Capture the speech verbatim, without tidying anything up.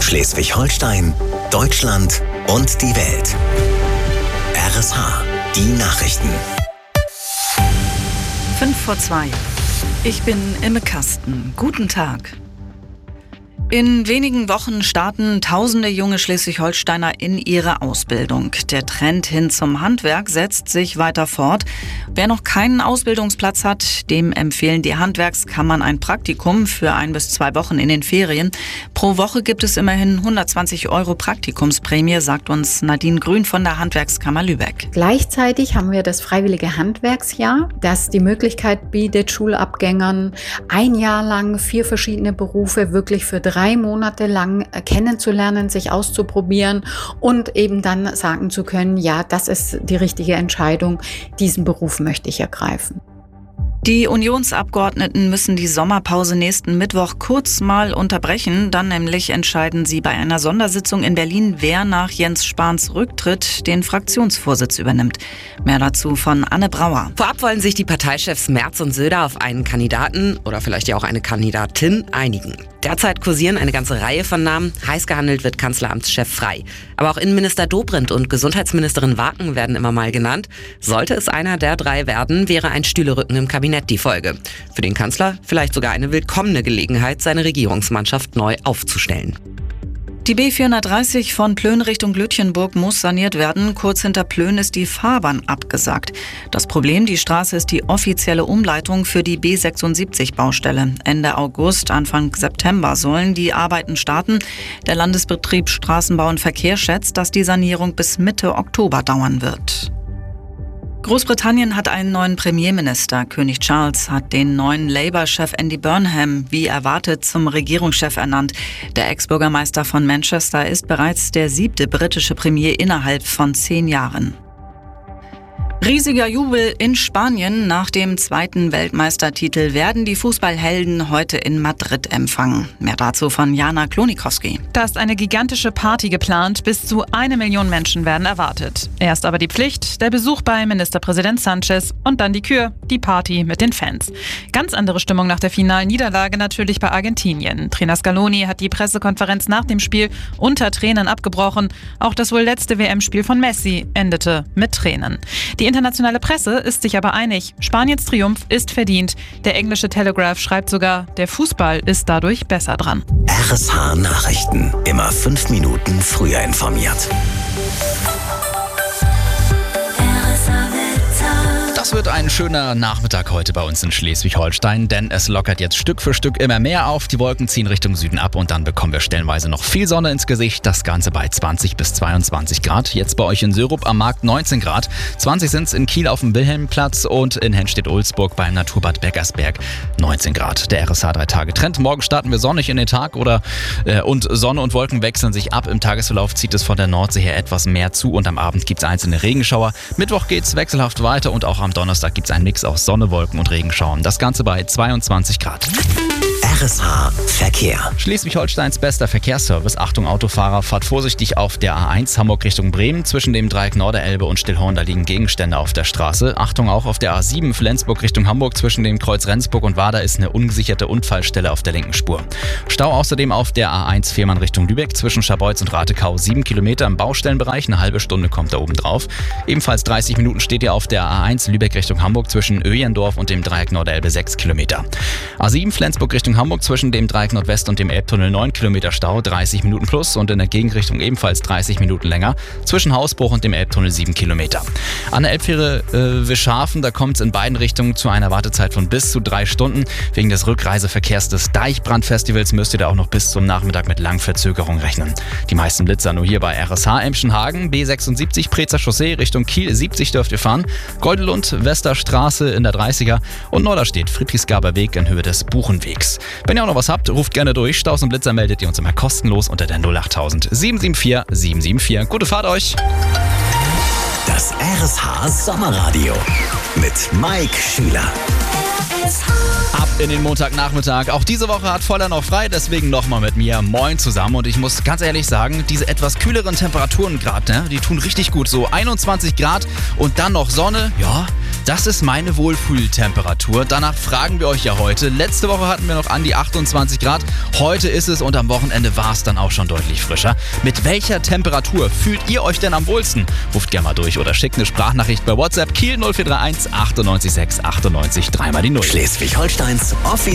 Schleswig-Holstein, Deutschland und die Welt. R S H, die Nachrichten. Fünf vor zwei. Ich bin Imme Kasten. Guten Tag. In wenigen Wochen starten tausende junge Schleswig-Holsteiner in ihre Ausbildung. Der Trend hin zum Handwerk setzt sich weiter fort. Wer noch keinen Ausbildungsplatz hat, dem empfehlen die Handwerkskammern ein Praktikum für ein bis zwei Wochen in den Ferien. Pro Woche gibt es immerhin hundertzwanzig Euro Praktikumsprämie, sagt uns Nadine Grün von der Handwerkskammer Lübeck. Gleichzeitig haben wir das freiwillige Handwerksjahr, das die Möglichkeit bietet, Schulabgängern ein Jahr lang vier verschiedene Berufe wirklich für drei drei Monate lang kennenzulernen, sich auszuprobieren und eben dann sagen zu können, ja, das ist die richtige Entscheidung, diesen Beruf möchte ich ergreifen. Die Unionsabgeordneten müssen die Sommerpause nächsten Mittwoch kurz mal unterbrechen. Dann nämlich entscheiden sie bei einer Sondersitzung in Berlin, wer nach Jens Spahns Rücktritt den Fraktionsvorsitz übernimmt. Mehr dazu von Anne Brauer. Vorab wollen sich die Parteichefs Merz und Söder auf einen Kandidaten oder vielleicht ja auch eine Kandidatin einigen. Derzeit kursieren eine ganze Reihe von Namen. Heiß gehandelt wird Kanzleramtschef Frey. Aber auch Innenminister Dobrindt und Gesundheitsministerin Waken werden immer mal genannt. Sollte es einer der drei werden, wäre ein Stühlerücken im Kabinett die Folge. Für den Kanzler vielleicht sogar eine willkommene Gelegenheit, seine Regierungsmannschaft neu aufzustellen. Die B vierhundertdreißig von Plön Richtung Lütjenburg muss saniert werden. Kurz hinter Plön ist die Fahrbahn abgesagt. Das Problem, die Straße ist die offizielle Umleitung für die B sechsundsiebzig-Baustelle. Ende August, Anfang September sollen die Arbeiten starten. Der Landesbetrieb Straßenbau und Verkehr schätzt, dass die Sanierung bis Mitte Oktober dauern wird. Großbritannien hat einen neuen Premierminister. König Charles hat den neuen Labour-Chef Andy Burnham wie erwartet zum Regierungschef ernannt. Der Ex-Bürgermeister von Manchester ist bereits der siebte britische Premier innerhalb von zehn Jahren. Riesiger Jubel in Spanien. Nach dem zweiten Weltmeistertitel werden die Fußballhelden heute in Madrid empfangen. Mehr dazu von Jana Klonikowski. Da ist eine gigantische Party geplant. Bis zu eine Million Menschen werden erwartet. Erst aber die Pflicht, der Besuch bei Ministerpräsident Sanchez und dann die Kür, die Party mit den Fans. Ganz andere Stimmung nach der finalen Niederlage natürlich bei Argentinien. Trainer Scaloni hat die Pressekonferenz nach dem Spiel unter Tränen abgebrochen. Auch das wohl letzte W M-Spiel von Messi endete mit Tränen. Die internationale Presse ist sich aber einig. Spaniens Triumph ist verdient. Der englische Telegraph schreibt sogar, der Fußball ist dadurch besser dran. R S H Nachrichten. Immer fünf Minuten früher informiert. Das wird ein schöner Nachmittag heute bei uns in Schleswig-Holstein, denn es lockert jetzt Stück für Stück immer mehr auf. Die Wolken ziehen Richtung Süden ab und dann bekommen wir stellenweise noch viel Sonne ins Gesicht. Das Ganze bei zwanzig bis zweiundzwanzig Grad. Jetzt bei euch in Sörup am Markt neunzehn Grad. zwanzig sind es in Kiel auf dem Wilhelmplatz und in Henstedt-Ulzburg beim Naturbad Beckersberg neunzehn Grad. Der R S H drei Tage Trend. Morgen starten wir sonnig in den Tag oder äh, und Sonne und Wolken wechseln sich ab. Im Tagesverlauf zieht es von der Nordsee her etwas mehr zu und am Abend gibt es einzelne Regenschauer. Mittwoch geht es wechselhaft weiter und auch am Donnerstag gibt es einen Mix aus Sonne, Wolken und Regenschauern. Das Ganze bei zweiundzwanzig Grad. R S H Verkehr. Schleswig-Holsteins bester Verkehrsservice. Achtung Autofahrer, fahrt vorsichtig auf der A eins Hamburg Richtung Bremen. Zwischen dem Dreieck Norderelbe und Stillhorn, da liegen Gegenstände auf der Straße. Achtung auch auf der A sieben Flensburg Richtung Hamburg. Zwischen dem Kreuz Rendsburg und Wader ist eine ungesicherte Unfallstelle auf der linken Spur. Stau außerdem auf der A eins Fehmarn Richtung Lübeck. Zwischen Scharbeutz und Ratekau sieben Kilometer im Baustellenbereich. Eine halbe Stunde kommt da oben drauf. Ebenfalls dreißig Minuten steht ihr auf der A eins Lübeck Richtung Hamburg. Zwischen Öjendorf und dem Dreieck Norderelbe sechs Kilometer. A sieben Flensburg Richtung Hamburg. Zwischen dem Dreieck Nordwest und dem Elbtunnel neun Kilometer Stau, dreißig Minuten plus und in der Gegenrichtung ebenfalls dreißig Minuten länger. Zwischen Hausbruch und dem Elbtunnel sieben Kilometer. An der Elbfähre äh, Wischhafen, da kommt es in beiden Richtungen zu einer Wartezeit von bis zu drei Stunden. Wegen des Rückreiseverkehrs des Deichbrandfestivals müsst ihr da auch noch bis zum Nachmittag mit langen Verzögerungen rechnen. Die meisten Blitzer nur hier bei R S H Emschenhagen, B sechsundsiebzig Prezer Chaussee Richtung Kiel siebzig dürft ihr fahren. Goldelund, Westerstraße in der dreißiger und Norderstedt, Friedrichsgaber Weg in Höhe des Buchenwegs. Wenn ihr auch noch was habt, ruft gerne durch. Staus und Blitzer meldet ihr uns immer kostenlos unter der null achttausend sieben sieben vier sieben sieben vier. Gute Fahrt euch! Das R S H Sommerradio mit Mike Schüler. Ab in den Montagnachmittag. Auch diese Woche hat Voller noch frei, deswegen nochmal mit mir. Moin zusammen. Und ich muss ganz ehrlich sagen, diese etwas kühleren Temperaturen gerade, ne, die tun richtig gut. So einundzwanzig Grad und dann noch Sonne. Ja, Das ist meine Wohlfühltemperatur. Danach fragen wir euch ja heute. Letzte Woche hatten wir noch an die achtundzwanzig Grad. Heute ist es und am Wochenende war es dann auch schon deutlich frischer. Mit welcher Temperatur fühlt ihr euch denn am wohlsten? Ruft gerne mal durch oder schickt eine Sprachnachricht bei WhatsApp Kiel null vier drei eins achtundneunzig sechs achtundneunzig dreimal die Null. Schleswig-Holsteins offiziell